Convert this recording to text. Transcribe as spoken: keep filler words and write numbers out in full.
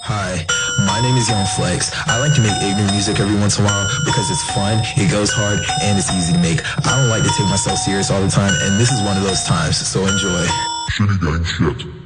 Hi, my name is Young Flex. I like to make ignorant music every once in a while because it's fun, it goes hard, and it's easy to make. I don't like to take myself serious all the time, and this is one of those times, so enjoy. Shitty gang shit.